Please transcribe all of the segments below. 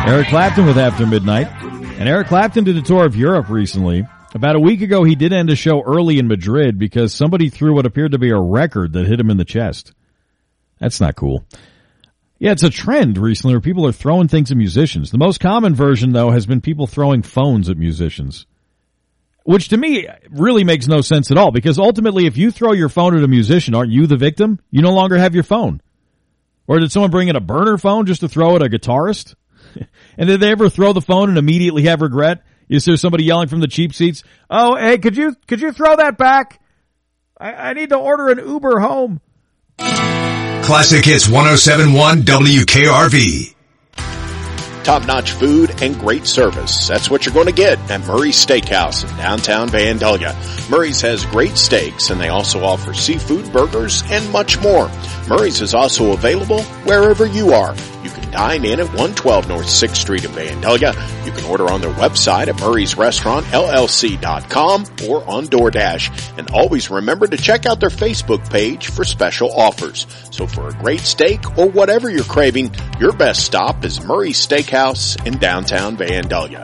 Eric Clapton with After Midnight. And Eric Clapton did a tour of Europe recently. About a week ago, he did end a show early in Madrid because somebody threw what appeared to be a record that hit him in the chest. That's not cool. Yeah, it's a trend recently where people are throwing things at musicians. The most common version, though, has been people throwing phones at musicians. Which to me really makes no sense at all, because ultimately if you throw your phone at a musician, aren't you the victim? You no longer have your phone. Or did someone bring in a burner phone just to throw at a guitarist? And did they ever throw the phone and immediately have regret? Is there somebody yelling from the cheap seats? Oh, hey, could you throw that back? I need to order an Uber home. Classic Hits 107.1 WKRV. Top-notch food and great service. That's what you're going to get at Murray's Steakhouse in downtown Vandalia. Murray's has great steaks, and they also offer seafood, burgers, and much more. Murray's is also available wherever you are. You can dine in at 112 North 6th Street in Vandalia. You can order on their website at murraysrestaurantllc.com or on DoorDash. And always remember to check out their Facebook page for special offers. So for a great steak or whatever you're craving, your best stop is Murray's Steakhouse in downtown Vandalia.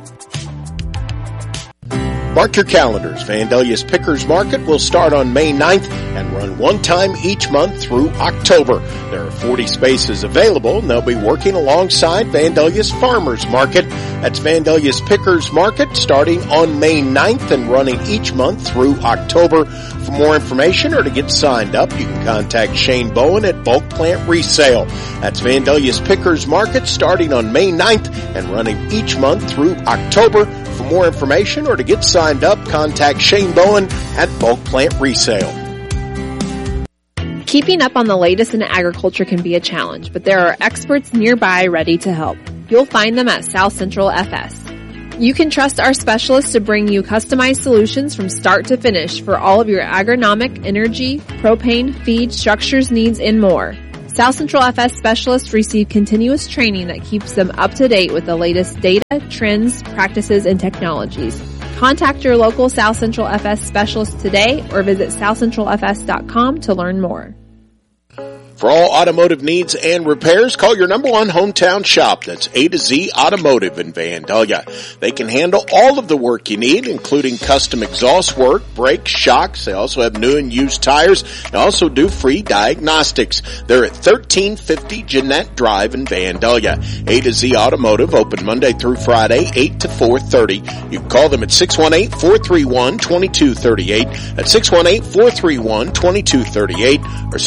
Mark your calendars. Vandalia's Pickers Market will start on May 9th and run one time each month through October. There are 40 spaces available, and they'll be working alongside Vandalia's Farmers Market. That's Vandalia's Pickers Market starting on May 9th and running each month through October. For more information or to get signed up, you can contact Shane Bowen at Bulk Plant Resale. That's Vandalia's Pickers Market starting on May 9th and running each month through October. For more information or to get signed up, contact Shane Bowen at Bulk Plant Resale. Keeping up on the latest in agriculture can be a challenge, but there are experts nearby ready to help. You'll find them at South Central FS. You can trust our specialists to bring you customized solutions from start to finish for all of your agronomic, energy, propane, feed, structures needs, and more. South Central FS specialists receive continuous training that keeps them up to date with the latest data, trends, practices, and technologies. Contact your local South Central FS specialist today or visit southcentralfs.com to learn more. For all automotive needs and repairs, call your number one hometown shop. That's A to Z Automotive in Vandalia. They can handle all of the work you need, including custom exhaust work, brakes, shocks. They also have new and used tires. They also do free diagnostics. They're at 1350 Jeanette Drive in Vandalia. A to Z Automotive, open Monday through Friday, 8 to 4:30. You can call them at 618-431-2238, at 618-431-2238, or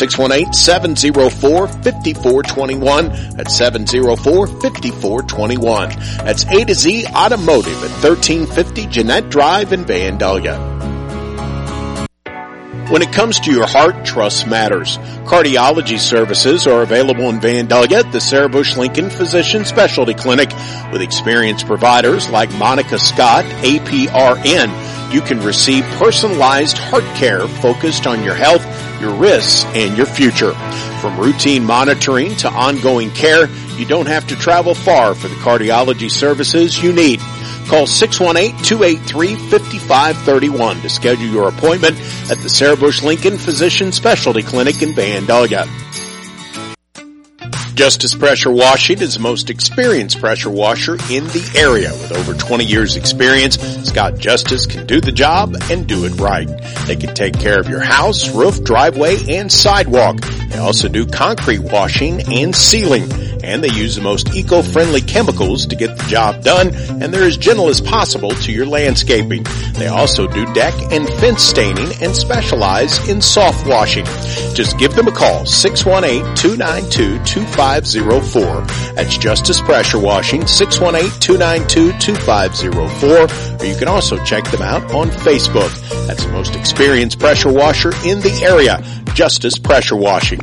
618-704-5421. That's 704-5421. That's A to Z Automotive at 1350 Jeanette Drive in Vandalia. When it comes to your heart, trust matters. Cardiology services are available in Vandalia at the Sarah Bush Lincoln Physician Specialty Clinic with experienced providers like Monica Scott, APRN. You can receive personalized heart care focused on your health, your risks, and your future. From routine monitoring to ongoing care, you don't have to travel far for the cardiology services you need. Call 618-283-5531 to schedule your appointment at the Sarah Bush Lincoln Physician Specialty Clinic in Vandalia. Justice Pressure Washing is the most experienced pressure washer in the area. With over 20 years experience, Scott Justice can do the job and do it right. They can take care of your house, roof, driveway, and sidewalk. They also do concrete washing and sealing. And they use the most eco-friendly chemicals to get the job done, and they're as gentle as possible to your landscaping. They also do deck and fence staining and specialize in soft washing. Just give them a call, 618-292-2504. That's Justice Pressure Washing, 618-292-2504. Or you can also check them out on Facebook. That's the most experienced pressure washer in the area, Justice Pressure Washing.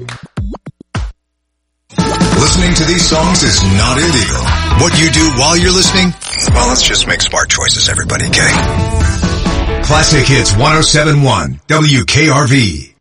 Listening to these songs is not illegal. What you do while you're listening? Well, let's just make smart choices, everybody, okay? Classic Hits 107.1 WKRV.